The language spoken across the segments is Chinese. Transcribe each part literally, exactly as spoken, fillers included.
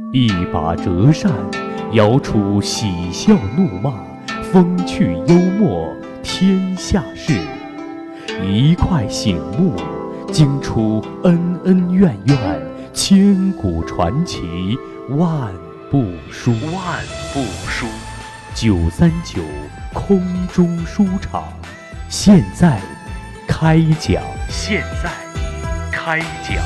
一把折扇，摇出喜笑怒骂，风趣幽默，天下事。一块醒目，惊出恩恩怨怨，千古传奇，万部书。 万部书。 九三九空中书场，现在开讲。 现在开讲。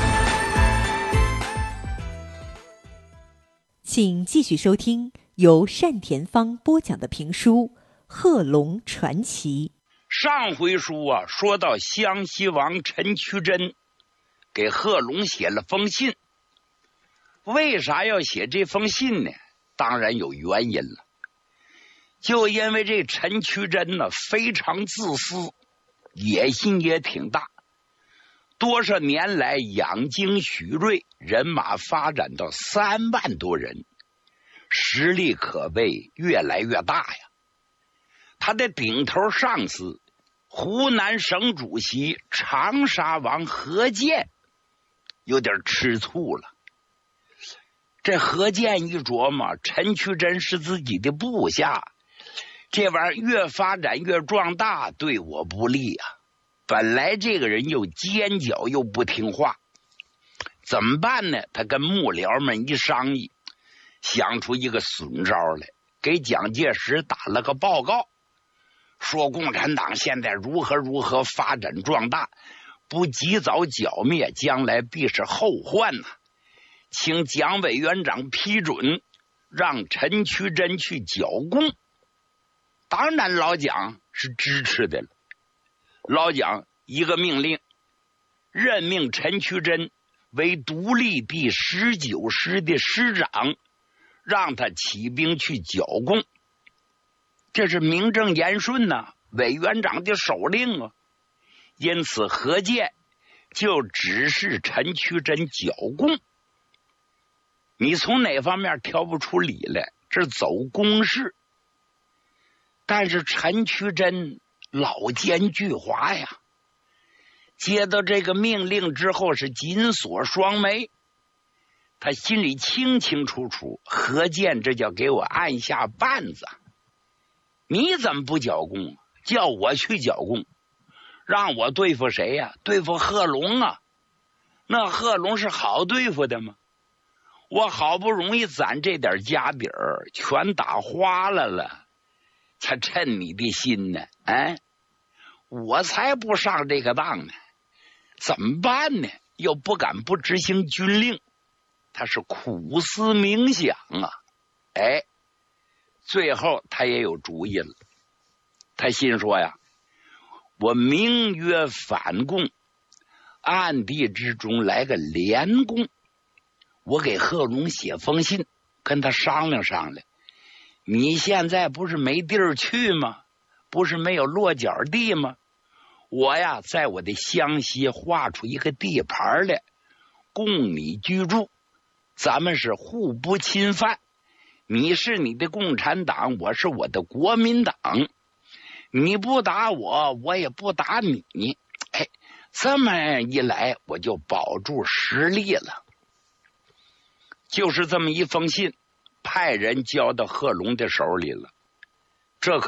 请继续收听由单田芳播讲的评书《贺龙传奇》。 上回书啊，说到湘西王陈渠珍给贺龙写了封信。为啥要写这封信呢？当然有原因了。就因为这陈渠珍呢非常自私，野心也挺大，多少年来养精蓄锐，人马发展到三万多人，实力可谓越来越大呀。他的顶头上司湖南省主席长沙王何键有点吃醋了。这何键一琢磨，陈渠珍是自己的部下，这玩意儿越发展越壮大，对我不利啊。本来这个人又尖角又不听话，怎么办呢？他跟幕僚们一商议，想出一个损招来，给蒋介石打了个报告，说共产党现在如何如何发展壮大，不及早剿灭，将来必是后患呐、啊。请蒋委员长批准，让陈渠珍去剿共。当然老蒋是支持的了。老蒋一个命令，任命陈渠珍为独立第十九师的师长，让他起兵去剿共。这是名正言顺呐、啊，委员长的手令啊。因此何键就指示陈渠珍剿共。你从哪方面挑不出理来？这走公事。但是陈渠珍老奸巨猾呀，接到这个命令之后是紧锁双眉。他心里清清楚楚，何键这叫给我按下绊子。你怎么不剿共？叫我去剿共，让我对付谁呀？对付贺龙啊。那贺龙是好对付的吗？我好不容易攒这点家底儿全打花了了，才趁你的心呢。哎，我才不上这个当呢。怎么办呢？又不敢不执行军令，他是苦思冥想啊。哎，最后他也有主意了。他心说呀，我明约反共，暗地之中来个联共。我给贺龙写封信，跟他商量商量。你现在不是没地儿去吗？不是没有落脚地吗？我呀，在我的湘西划出一个地盘来，供你居住。咱们是互不侵犯，你是你的共产党，我是我的国民党。你不打我，我也不打你。哎，这么一来，我就保住实力了。就是这么一封信，派人交到贺龙的手里了。